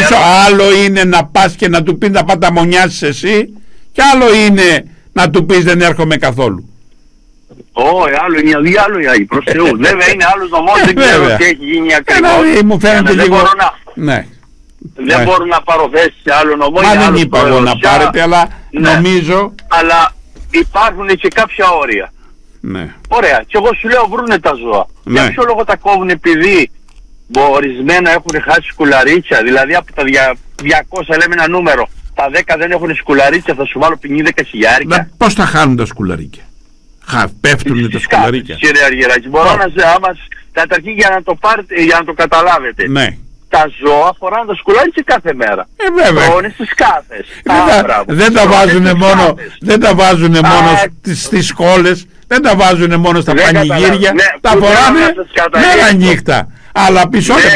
άλλο είναι να πας και να του πεις να παταμονιάσεις εσύ, και άλλο είναι να του πεις δεν έρχομαι καθόλου. Όχι, άλλο είναι διάλογο προς Θεού. Βέβαια είναι άλλος νομός, δεν ξέρω τι έχει γίνει ακριβώς. Μου φαίνεται λίγο... Δεν μπορώ να πάρω θέση σε άλλο νομό. Μα δεν είπα εγώ να πάρετε, αλλά νομίζω... Αλλά υπάρχουν και κάποια όρια. Ναι. Ωραία. Και εγώ σου λέω βρούνε τα ζώα. Για ποιο λόγο τα κόβουν? Επειδή ορισμένα έχουν χάσει σκουλαρίτσα. Δηλαδή από τα 200 λέμε ένα νούμερο, τα 10 δεν έχουν σκουλαρίτσα, θα σου βάλω ποινή 10.000. Πώς θα χάνουν τα σκουλαρίκια? Πέφτουνε τα σκουλαρίκια? Κύριε Αργυράκη, μπορώ να σε άμα καταρχήν για να το καταλάβετε. Ναι. Τα ζώα φοράνε τα σκουλαρίκια κάθε μέρα. Βέβαια. Τρώνε στις σκάφες. Δεν τα βάζουν μόνο στις σχόλες, δεν τα βάζουν μόνο στα πανηγύρια, τα φοράνε μέρα νύχτα. Αλλά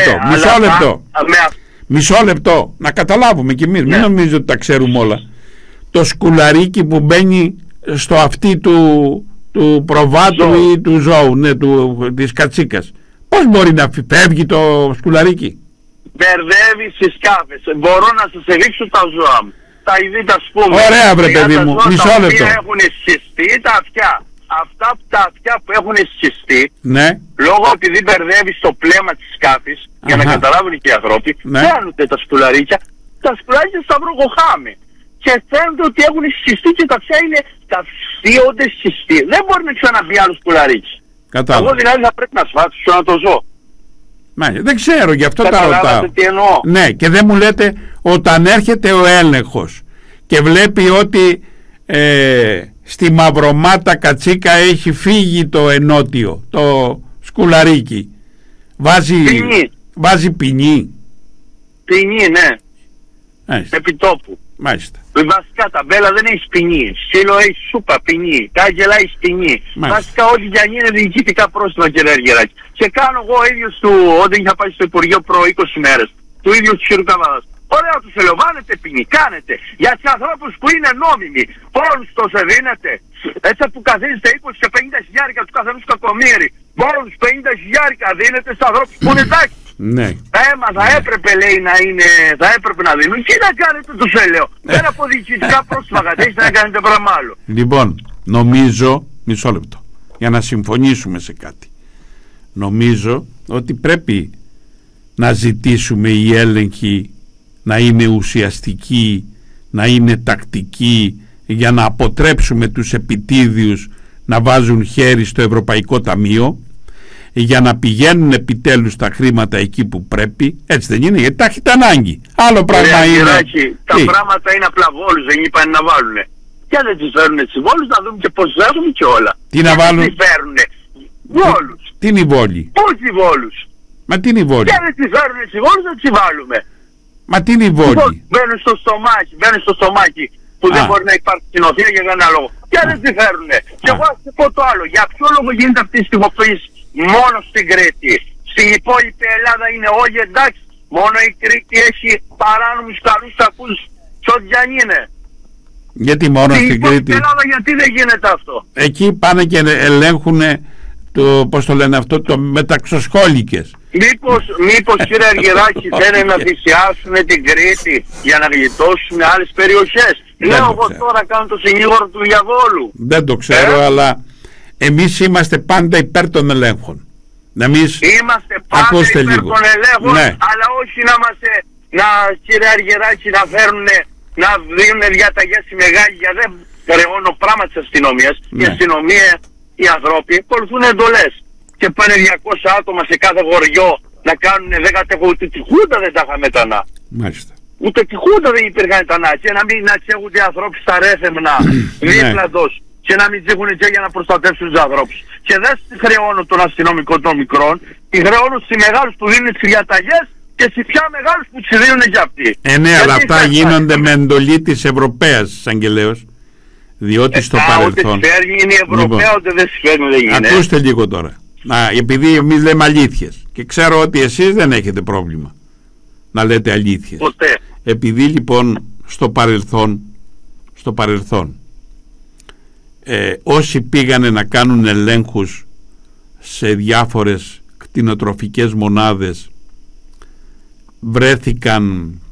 μισό λεπτό, να καταλάβουμε κι εμείς, μην νομίζετε ότι τα ξέρουμε όλα. Το σκουλαρίκι που μπαίνει στο αυτί του προβάτου ή του ζώου, της κατσίκας, πώς μπορεί να φεύγει το σκουλαρίκι? Μπερδεύει στις σκάφες. Μπορώ να σας δείξω τα ζώα μου. Τα ειδήτα, ας πούμε. Ωραία βρε παιδί μου, μισό λεπτό. Τα έχουν σχιστεί τα αυτιά. Αυτά τα αυτιά που έχουν σχιστεί, ναι, λόγω επειδή μπερδεύει στο πλέμα της σκάφης, για να καταλάβουν και οι ανθρώποι, φαίνονται τα σκουλαρίκια. Τα σκουλαρίκια σταυροκοχάμε. Και φαίνεται ότι έχουν σχιστεί και τα αυτιά είναι ταυστίονται σχιστεί. Δεν μπορεί να ξαναμπεί άλλο σκουλαρίκι. Εγώ δηλαδή θα πρέπει να σφάξω να το ζω. Δεν ξέρω, γι' αυτό τα ρωτάω. Ναι, και δεν μου λέτε όταν έρχεται ο έλεγχος και βλέπει ότι στη Μαυρομάτα κατσίκα έχει φύγει το ενότιο, το σκουλαρίκι, βάζει ποινή. Ποινή, ναι. Επιτόπου. Μάλιστα. Βασικά τα μπέλα δεν έχει ποινή. Σκύλο έχει σούπα, ποινή. Κάγκελα έχει ποινή. Βασικά ό,τι για είναι διοικητικά πρόστιμα, κύριε Αργυράκη. Και κάνω εγώ ίδιος όταν είχα πάει στο Υπουργείο προ 20 μέρες, του ίδιου του χειρού Καβάδας. Ωραία, τους ελαμβάνετε ποινή, κάνετε. Για τους ανθρώπους που είναι νόμιμοι, πόνους τόσο δίνετε. Έτσι που καθίζετε 20 και 50 χιλιάρικα του καθενός κακομοίρι. Πόνους 50 χιλιάρικα δίνετε στους ανθρώπους που είναι εντάξει. Ναι. Θα έπρεπε λέει να είναι, θα έπρεπε να δίνουν. Και να κάνετε τους έλεγω. Πέρα από διοικητικά πρόστιμα κατέχετε να κάνετε πράγμα άλλο. Λοιπόν, νομίζω, μισό λεπτό, για να συμφωνήσουμε σε κάτι. Νομίζω ότι πρέπει να ζητήσουμε οι έλεγχοι να είναι ουσιαστικοί, να είναι τακτικοί, για να αποτρέψουμε τους επιτίδιους να βάζουν χέρι στο Ευρωπαϊκό Ταμείο, για να πηγαίνουν επιτέλους τα χρήματα εκεί που πρέπει. Έτσι δεν είναι? Γιατί τα έχετε ανάγκη. Άλλο πράγμα είναι. Τα πράγματα είναι απλά βόλους, δεν είπαν να βάλουνε. Και αν δεν τις φέρουνε τις βόλους, να δούμε και πώς έχουμε και όλα. Τι να βάλουν? Τι φέρουνε? Βόλους. Τι είναι η βόλη? Όχι βόλους. Μα τι είναι η βόλη? Και αν δεν τις φέρουνε τις βόλους, να τις βάλουμε. Μα τι είναι η βόλη? Μπαίνουν στο στομάχι, που δεν μπορεί να υπάρχει κοινοφία για κανένα λόγο. Και αν δεν τη φέρουνε. Και εγώ θα πω το άλλο. Για ποιο λόγο γίνεται αυτή η στιγμοποίηση μόνο στην Κρήτη? Στην υπόλοιπη Ελλάδα είναι όλοι εντάξει. Μόνο η Κρήτη έχει παράνομους καλούς κακούς. Ό,τι αν είναι. Γιατί μόνο στην Κρήτη? Στην Ελλάδα γιατί δεν γίνεται αυτό? Εκεί πάνε και ελέγχουν το, πώς το λένε αυτό, το μεταξοσχόλικες. Μήπως κύριε Αργυράκη θέλουν να θυσιάσουν την Κρήτη για να γλιτώσουν άλλες περιοχές? Λέω εγώ τώρα κάνω το συνήγορο του διαβόλου. Δεν το ξέρω, αλλά εμείς είμαστε πάντα υπέρ των ελέγχων. Είμαστε πάντα υπέρ των ελέγχων, αλλά όχι να μας, κύριε Αργυράκη, να φέρουν, να δίνουν διαταγές οι μεγάλοι για δεν χρεώνω πράγμα της αστυνομίας. Η αστυνομία, οι άνθρωποι ακολουθούν εντολές και πάνε 200 άτομα σε κάθε χωριό να κάνουν 10 ούτε τη Χούντα δεν τα είχαμε τανά. Μάλιστα. Ούτε τη Χούντα δεν υπήρχαν τανά και να μην τσέχονται οι ανθρώποι στα ρέθεμνα δίπλαντος και να μην τσέχουν και για να προστατεύσουν τους ανθρώπους. Και δεν χρεώνω τον αστυνομικό των μικρών, τη χρεώνω στους μεγάλους που δίνουν τις διαταγές και στις πια μεγάλους που τις δίνουν και αυτοί. Ναι, αλλά αυτά γίνονται με εντολή της Ευρωπαίας εισαγγελέως. Διότι στο παρελθόν. Ούτε σφαίρνει είναι η Ευρωπαία, ούτε δεν σφαίρνει δεν γίνεται. Ακούστε λίγο τώρα. Επειδή εμείς λέμε αλήθειες και ξέρω ότι εσείς δεν έχετε πρόβλημα να λέτε αλήθειες. Ποτέ. Επειδή λοιπόν στο παρελθόν όσοι πήγανε να κάνουν ελέγχους σε διάφορες κτηνοτροφικές μονάδες βρέθηκαν